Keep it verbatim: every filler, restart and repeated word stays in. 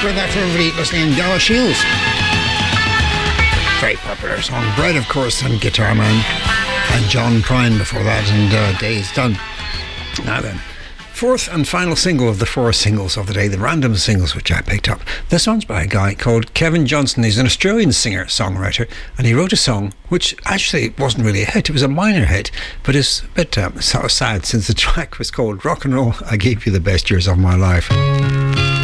That for everybody listening, Gala Shields. Very popular song. Bread, of course, and Guitar Man. And John Prine before that, and uh, Days Done. Now then, fourth and final single of the four singles of the day, the random singles which I picked up. This one's by a guy called Kevin Johnson. He's an Australian singer-songwriter, and he wrote a song which actually wasn't really a hit. It was a minor hit, but it's a bit um, sort of sad since the track was called Rock and Roll, I Gave You the Best Years of My Life.